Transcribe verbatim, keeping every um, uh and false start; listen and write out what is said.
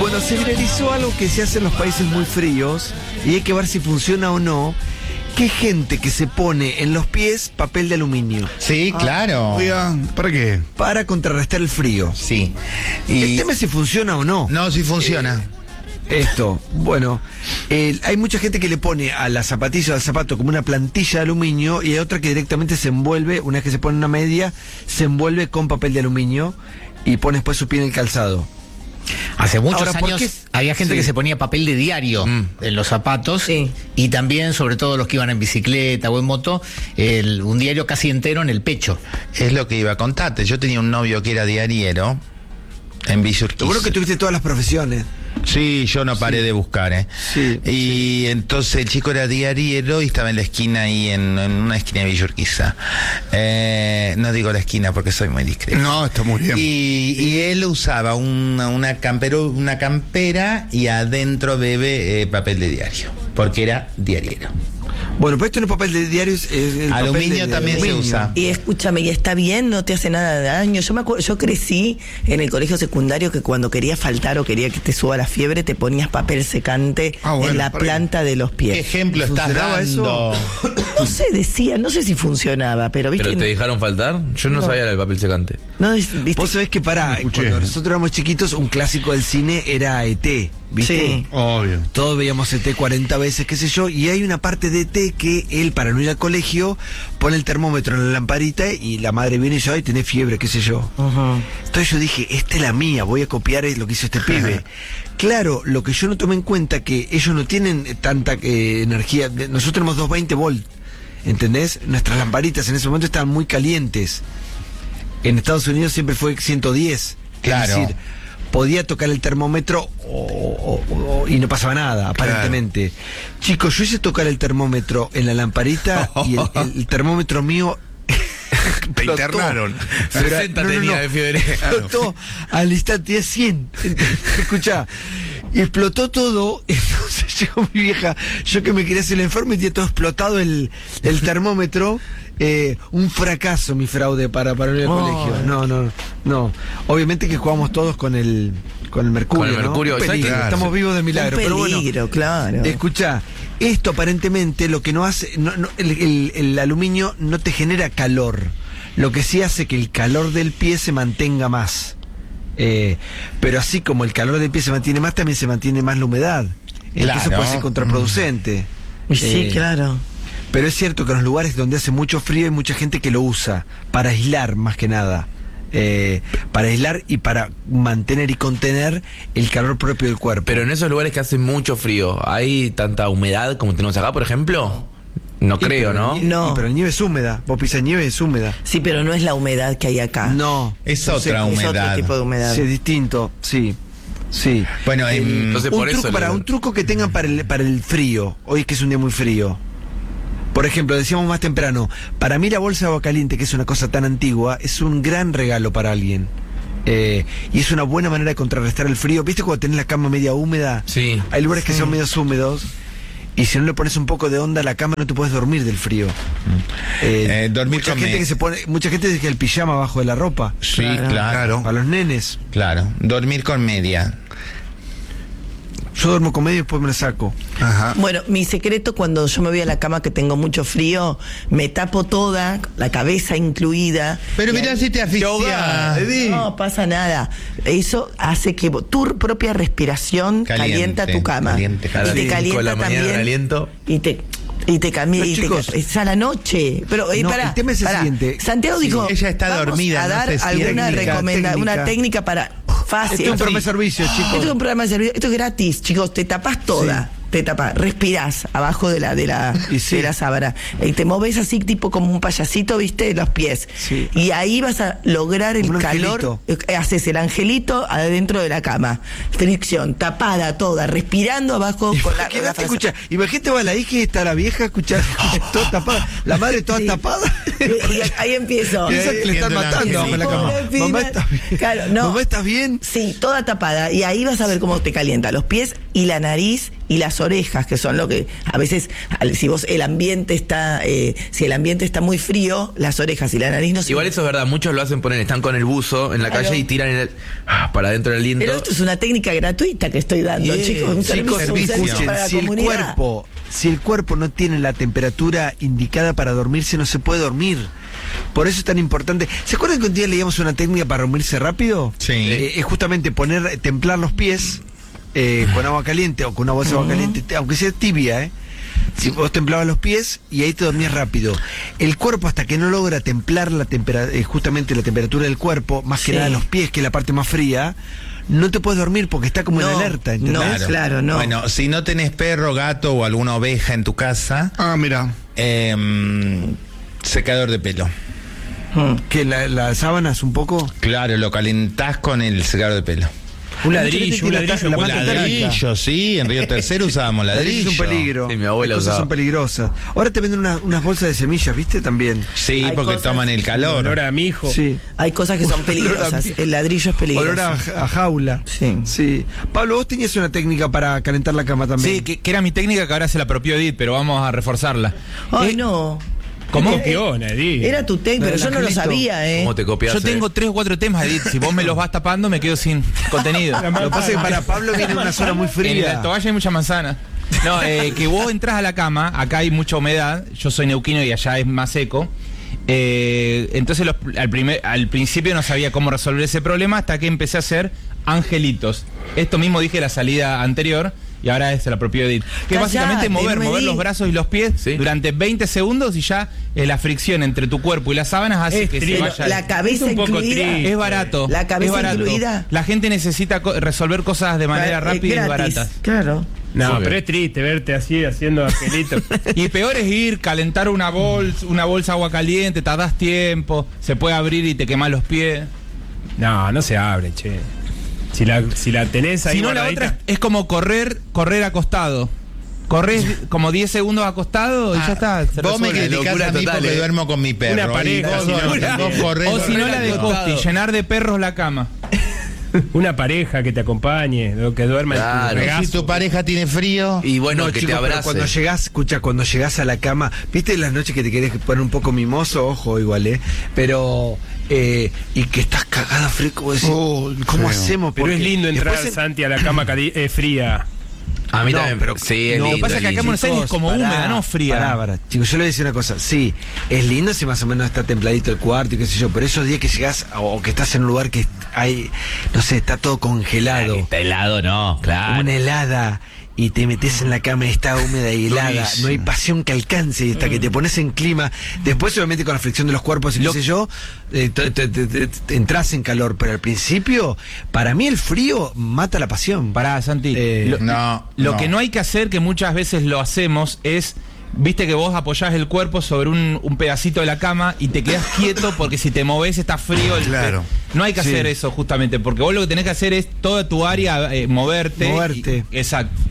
Bueno, se viralizó algo que se hace en los países muy fríos y hay que ver si funciona o no. Que gente que se pone en los pies papel de aluminio. Sí, claro. Oiga, ¿para qué? Para contrarrestar el frío. Sí. El Y tema es si funciona o no. no, sí funciona. Esto, bueno, eh, hay mucha gente que le pone a la zapatilla, al zapato, como una plantilla de aluminio y hay otra que directamente se envuelve, una vez que se pone una media, se envuelve con papel de aluminio y pone después su pie en el calzado. Hace muchos Ahora, ¿por años qué? había gente Sí. que se ponía papel de diario Mm. en los zapatos Sí. y también, sobre todo los que iban en bicicleta o en moto, el- un diario casi entero en el pecho. Es lo que iba a contarte. Yo tenía un novio que era diariero en Villa Urquiza. Seguro que tuviste todas las profesiones. Sí, yo no paré de buscar, ¿eh? Sí, Y entonces el chico era diariero y estaba en la esquina ahí, en, en una esquina de Villa Urquiza. Eh, no digo la esquina porque soy muy discreto. No, está muy bien. Y, y él usaba una, una, campero, una campera y adentro bebe eh, papel de diario, porque era diariero. Bueno, pero esto no es papel de diario, es el papel Aluminio de- de también se aluminio. usa. Y escúchame, y está bien, no te hace nada de daño. Yo me acuerdo, yo crecí en el colegio secundario que cuando quería faltar o quería que te suba la fiebre, te ponías papel secante Ah, bueno, en la para- planta de los ¿Qué pies. ejemplo estás ¿Funcionaba dando? No sé, decía, no sé si funcionaba, pero viste. ¿Pero te dejaron faltar? Yo no, No. sabía del papel secante. No, es- viste. Vos sabés que pará, escuché. cuando nosotros éramos chiquitos, un clásico del cine era E T, ¿viste? Sí. Obvio. Todos veíamos E T cuarenta veces, qué sé yo, y hay una parte de E T que él, para no ir al colegio, pone el termómetro en la lamparita y la madre viene y dice, ay, tenés fiebre, qué sé yo. Ujú. Entonces yo dije, esta es la mía, voy a copiar lo que hizo este pibe. Claro, lo que yo no tomé en cuenta que ellos no tienen tanta eh, energía, de- nosotros tenemos doscientos veinte volt, ¿entendés? Nuestras lamparitas en ese momento estaban muy calientes. En Estados Unidos siempre fue ciento diez. Claro. Es decir, podía tocar el termómetro o- o- o- y no pasaba nada, aparentemente. Chicos, yo hice tocar el termómetro en la lamparita y el, el- el termómetro mío Te explotó. internaron. Pero- sesenta tenía de fiebre. Explotó al instante de cien. Escuchá, y explotó todo. Entonces llegó mi vieja, yo que me quería hacer el enfermo y tenía todo explotado el, el termómetro. Eh, un fracaso mi fraude para, para ir al Oh. colegio. No, no, no. Obviamente que jugamos todos con el con el mercurio. Con el mercurio, ¿no? Un peligro, exacto. estamos vivos de milagro. Un Pero bueno, peligro, claro. escuchá, esto aparentemente lo que no hace, no, no, el, el- el aluminio no te genera calor. Lo que sí hace que el calor del pie se mantenga más. Eh, pero así como el calor del pie se mantiene más, también se mantiene más la humedad. Entonces Claro. puede ser contraproducente. Y sí, Eh, claro. Pero es cierto que en los lugares donde hace mucho frío hay mucha gente que lo usa para aislar más que nada. Eh, para aislar y para mantener y contener el calor propio del cuerpo. Pero en esos lugares que hace mucho frío, ¿hay tanta humedad como tenemos acá, por ejemplo? No Y creo, pero ¿no? la nie- No. y pero la nieve es húmeda. Vos pisas nieve, es húmeda. Sí, pero no es la humedad que hay acá. No. Es no otra sé, Es humedad. otro tipo de humedad. Sí, es distinto, sí. Sí. Bueno, Eh, em, Entonces, un, por eso truco, para, le- un truco que tengan para el, para el frío, hoy que es un día muy frío. Por ejemplo, decíamos más temprano, para mí la bolsa de agua caliente, que es una cosa tan antigua, es un gran regalo para alguien. Eh, y es una buena manera de contrarrestar el frío. ¿Viste cuando tenés la cama media húmeda? Sí. Hay lugares que son medios húmedos. Y si no le pones un poco de onda a la cama, no te puedes dormir del frío. Eh, Eh, dormir mucha con gente me- que se pone, mucha gente dice que el pijama abajo de la ropa. sí, Claro. claro. Para los nenes. Claro. Dormir con media. Yo duermo con medio y después me la saco. Ajá. Bueno, mi secreto cuando yo me voy a la cama que tengo mucho frío, me tapo toda, la cabeza incluida. Pero Y mirá ahí- si te asfixia. No pasa nada. Eso hace que vo- tu propia respiración Caliente, calienta tu cama. caliente, y caliente. te Cinco de calienta la mañana, también. aliento. Y te y te cambia Pero, y te chicos, ca- es a la noche. Pero eh, no, pará, el tema es el pará. siguiente. Santiago Sí, dijo, ella está vamos dormida, a no dar sé si alguna técnica, recomenda, técnica. una técnica para fácil. Esto es un así. programa de servicio, chicos. Esto es un programa de servicio, esto es gratis, chicos, te tapas toda. Te tapas, respirás abajo de la de la, Y sí. de la sábana. Y te moves así tipo como un payasito, ¿viste? Los pies. Sí. Y ahí vas a lograr el Como un calor. angelito. Eh, Haces el angelito adentro de la cama. Fricción, tapada toda, respirando abajo con la, con la Imagínate, frase. escucha, imagínate va la hija y está la vieja escuchando toda tapada, la madre toda Sí. tapada. Y, y ahí empiezo. Piensa que le están Viendo la- matando Sí, bajo la cama. pobrecita. Mamá, ¿estás bien? Claro, no. Mamá, ¿estás bien? Sí, toda tapada. Y ahí vas a ver cómo te calienta los pies y la nariz y las orejas, que son lo que a veces, al- si vos el ambiente está, eh, si el ambiente está muy frío, las orejas y la nariz no se... Igual eso es verdad, muchos lo hacen poner, están con el buzo en la Claro. calle y tiran el, ah, para adentro del aliento. Pero esto es una técnica gratuita que estoy dando, Bien. chicos. Un servicio, Chicos, un servicio escuchen, para la si el comunidad. cuerpo, si el cuerpo no tiene la temperatura indicada para dormirse, no se puede dormir. Por eso es tan importante. ¿Se acuerdan que un día leíamos una técnica para dormirse rápido? Sí. Eh, es justamente poner, templar los pies eh, con agua caliente o con una bolsa de agua caliente, te- aunque sea tibia, ¿eh? Si vos templabas los pies y ahí te dormías rápido. El cuerpo, hasta que no logra templar la tempera- eh, justamente la temperatura del cuerpo, más que Sí. nada los pies, que es la parte más fría, no te puedes dormir porque está como No, en alerta, ¿entendés? no. Claro, no. Bueno, si no tenés perro, gato o alguna oveja en tu casa, Ah, mira. em, secador de pelo. Mm. Que la, las sábanas un poco. Claro, lo calentás con el secador de pelo. Un Mucha gente ladrillo, un tiene la- ladrillo. la con mata ladrillo. Ladrillo, sí, en Río Tercero usábamos ladrillo. Es un peligro. Sí, mi abuela Las cosas usaba. son peligrosas. Ahora te venden una- unas bolsas de semillas, ¿viste? También. Sí, Hay porque cosas- toman el calor. Olor a mi hijo. Sí. Hay cosas que son peligrosas. El ladrillo es peligroso. Olor a, a jaula. Sí. Sí. Pablo, vos tenías una técnica para calentar la cama también. Sí, que, que era mi técnica que ahora se la apropió Edith, pero vamos a reforzarla. Ay, Eh, no. ¿Cómo? Eh, Copiona, Edith. Era tu técnica, La pero del yo no lo angelito. sabía, ¿eh? ¿Cómo te copias? Yo tengo tres o cuatro temas, Edith. Si vos me los vas tapando, me quedo sin contenido. Lo que pasa es que para Pablo viene una zona muy En el fría. Alto Valle hay mucha manzana. No, eh, que vos entras a la cama, acá hay mucha humedad, yo soy neuquino y allá es más seco. Eh, entonces los- al, primer, al principio no sabía cómo resolver ese problema hasta que empecé a hacer angelitos. Esto mismo dije la salida anterior y ahora es la propia Edith. Que es Callate, básicamente mover, no me mover di- los brazos y los pies Sí. durante veinte segundos y ya eh, la fricción entre tu cuerpo y las sábanas hace Es que se triste. vaya. La cabeza Es un poco incluida. triste. Es barato. La cabeza es barato. incluida. La gente necesita co- resolver cosas de manera Eh, rápida y gratis, barata. Claro. No, Sí. pero es triste verte así haciendo angelito. Y peor es ir, calentar una bolsa, una bolsa de agua caliente, tardás tiempo, se puede abrir y te quemás los pies. No, no se abre, che. Si la, si la tenés ahí Si no, la guardadita- otra es, es como correr, correr acostado. Corres como diez segundos acostado y ya está. se Vos me resuelve. criticás locura a mí total, porque eh. duermo con mi perro. Una pareja, Y vos, si no, vos también. corres, O si no, corres la de acostado. Costi, llenar de perros la cama. Una pareja que te acompañe, lo que duerma Claro. en tu Si regazo. tu pareja tiene frío, Y bueno, No, que chicos, te pero abrace. cuando llegás, escucha, cuando llegás a la cama, viste las noches que te querés poner un poco mimoso, ojo igual, ¿eh? Pero, eh, y que estás cagado frío, como decís, Oh, ¿cómo feo. hacemos? Pero es Porque lindo entrar, después en- Santi, a la cama cali- eh, fría. A mí No, también, pero- sí, es no, Lo que lindo, pasa es que acá en lindo. Buenos Aires es como Pará, húmeda, no fría. Pará, pará. Chicos, yo le voy a decir una cosa. Sí, es lindo si más o menos está templadito el cuarto y qué sé yo, pero esos días que llegás o que estás en un lugar que hay, no sé, está todo congelado, Está helado, no, claro. una helada y te metes en la cama y está húmeda y helada, Durísimo. no hay pasión que alcance y hasta que te pones en clima. Después, obviamente, con la fricción de los cuerpos y qué sé yo, eh, te, te- te- te- te entras en calor, pero al principio, para mí el frío mata la pasión. Pará, Santi. Eh, lo, no, lo no. que no hay que hacer, que muchas veces lo hacemos, es. Viste que vos apoyás el cuerpo sobre un, un pedacito de la cama y te quedás quieto porque si te movés está frío. El Claro. No hay que Sí. hacer eso justamente, porque vos lo que tenés que hacer es toda tu área eh, moverte. Moverte. y- exacto.